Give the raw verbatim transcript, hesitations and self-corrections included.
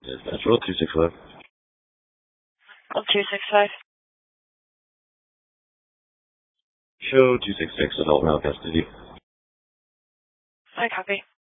Dispatch roll two six five. Roll two six five. Show two six six adult male custody. I copy.